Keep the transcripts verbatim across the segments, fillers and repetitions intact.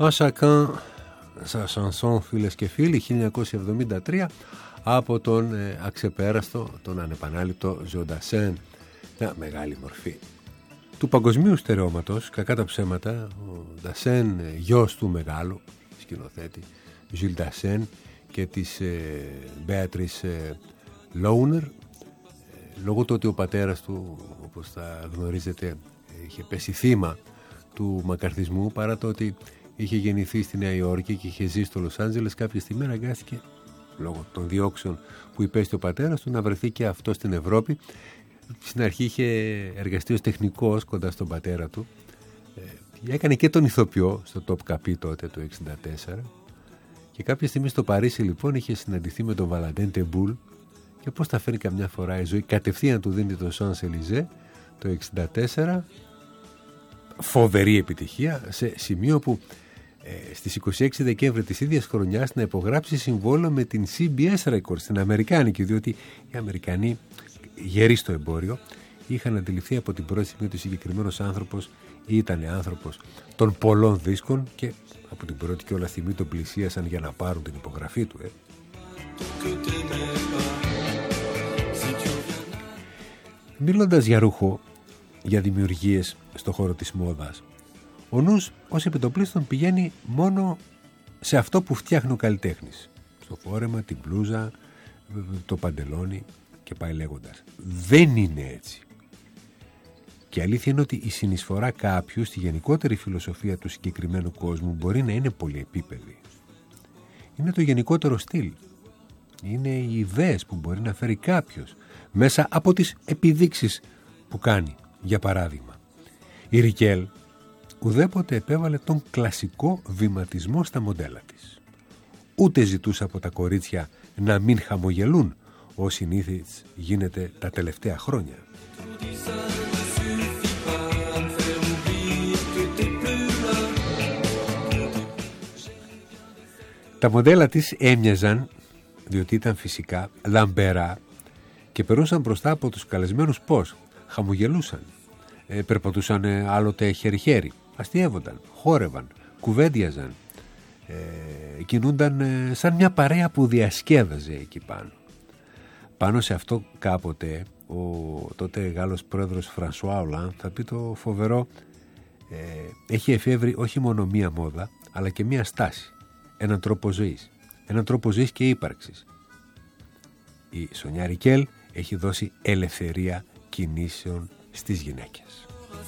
Un chacun sa chanson, φίλες και φίλοι, χίλια εννιακόσια εβδομήντα τρία, από τον ε, αξεπέραστο, τον ανεπανάληπτο Ζο Ντασέν. Μια μεγάλη μορφή του παγκοσμίου στερεώματος, κακά τα ψέματα. Ο Ντασέν, γιος του μεγάλου σκηνοθέτη Ζιλ Ντασέν και της Μπέατρις Λόουνερ, λόγω του ότι ο πατέρας του, όπως θα γνωρίζετε, είχε πέσει θύμα του μακαρθισμού, παρά το ότι είχε γεννηθεί στη Νέα Υόρκη και είχε ζήσει στο Λος Άντζελες, κάποια στιγμή αναγκάστηκε, λόγω των διώξεων που υπέστη ο πατέρας του, να βρεθεί και αυτό στην Ευρώπη. Στην αρχή είχε εργαστεί ως τεχνικός κοντά στον πατέρα του. Ε, έκανε και τον ηθοποιό στο Top Capί τότε, το εξήντα τέσσερα. Και κάποια στιγμή στο Παρίσι, λοιπόν, είχε συναντηθεί με τον Βαλαντέν Τεμπούλ. Και πώς τα φέρνει καμιά φορά η ζωή, κατευθείαν του δίνει το Σανς Ελιζέ το εξήντα τέσσερα. Φοβερή επιτυχία, σε σημείο που ε, στις είκοσι έξι Δεκέμβρη της ίδιας χρονιάς να υπογράψει συμβόλαιο με την σι μπι ες Records, την αμερικάνικη, διότι οι Αμερικανοί, γεροί στο εμπόριο, είχαν αντιληφθεί από την πρώτη στιγμή ότι ο συγκεκριμένος άνθρωπος ήταν άνθρωπος των πολλών δίσκων και από την πρώτη και όλα στιγμή τον πλησίασαν για να πάρουν την υπογραφή του. Ε. Μιλώντας για ρούχο, για δημιουργίες στο χώρο της μόδας, ο νους ως επιτοπλίστων πηγαίνει μόνο σε αυτό που φτιάχνει ο καλλιτέχνης. Στο φόρεμα, την μπλούζα, το παντελόνι και πάει λέγοντας. Δεν είναι έτσι. Και η αλήθεια είναι ότι η συνεισφορά κάποιου στη γενικότερη φιλοσοφία του συγκεκριμένου κόσμου μπορεί να είναι πολυεπίπεδη. Είναι το γενικότερο στυλ. Είναι οι ιδέες που μπορεί να φέρει κάποιος μέσα από τις επιδείξεις που κάνει. Για παράδειγμα, η Ρικέλ ουδέποτε επέβαλε τον κλασικό βηματισμό στα μοντέλα της. Ούτε ζητούσε από τα κορίτσια να μην χαμογελούν, ως συνήθις γίνεται τα τελευταία χρόνια. Τα μοντέλα της έμοιαζαν, διότι ήταν φυσικά λαμπερά και περούσαν μπροστά από τους καλεσμένους πώς. Χαμογελούσαν, ε, περπατούσαν ε, άλλοτε χέρι-χέρι, αστιεύονταν, χόρευαν, κουβέντιαζαν, ε, κινούνταν ε, σαν μια παρέα που διασκέδαζε εκεί πάνω. Πάνω σε αυτό κάποτε ο τότε Γάλλος πρόεδρος Φρανσουά Ολάν θα πει το φοβερό, ε, έχει εφεύρει όχι μόνο μία μόδα αλλά και μία στάση, έναν τρόπο ζωής, έναν τρόπο ζωής και ύπαρξης. Η Σονιά Ρικέλ έχει δώσει ελευθερία κινήσεων στις γυναίκες.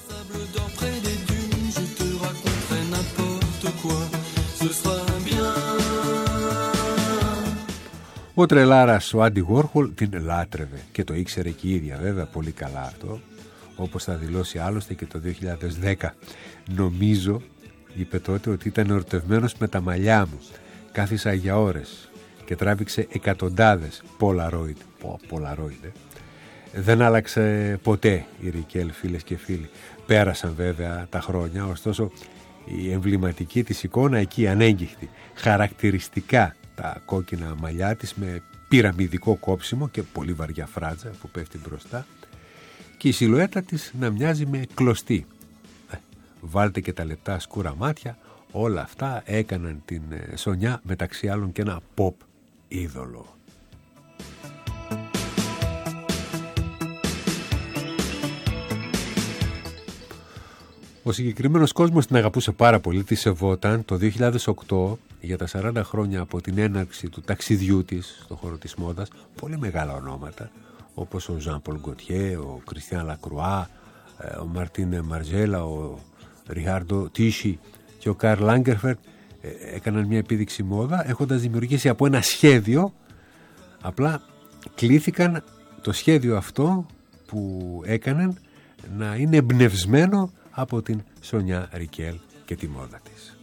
Ο τρελάρας ο Άντι Γουόρχολ την λάτρευε και το ήξερε και η ίδια βέβαια πολύ καλά αυτό, όπως θα δηλώσει άλλωστε και το δύο χιλιάδες δέκα. Νομίζω, είπε τότε, ότι ήταν ερωτευμένος με τα μαλλιά μου. Κάθισα για ώρες και τράβηξε εκατοντάδες Polaroid. Πω, Polaroid, ε. Δεν άλλαξε ποτέ η Ρικέλ, φίλες και φίλοι. Πέρασαν βέβαια τα χρόνια, ωστόσο η εμβληματική της εικόνα εκεί ανέγκυχτη, χαρακτηριστικά τα κόκκινα μαλλιά της με πυραμιδικό κόψιμο και πολύ βαριά φράτζα που πέφτει μπροστά και η σιλουέτα της να μοιάζει με κλωστή. Ε, βάλτε και τα λεπτά σκούρα μάτια, όλα αυτά έκαναν την Σονιά μεταξύ άλλων και ένα pop είδωλο. Ο συγκεκριμένος κόσμος την αγαπούσε πάρα πολύ, τη σεβόταν. Το δύο χιλιάδες οκτώ, για τα σαράντα χρόνια από την έναρξη του ταξιδιού της στον χώρο της μόδας, πολύ μεγάλα ονόματα, όπως ο Ζαν Πολ Γκοτιέ, ο Κριστιαν Λακρουά, ο Μαρτίν Μαρζέλα, ο Ριχάρντο Τίσι και ο Καρλ Λάγκερφερτ, έκαναν μια επίδειξη μόδα, έχοντας δημιουργήσει από ένα σχέδιο, απλά κλήθηκαν το σχέδιο αυτό που έκαναν να είναι εμπνευσμένο από την Σονιά Ρικέλ και τη μόδα της.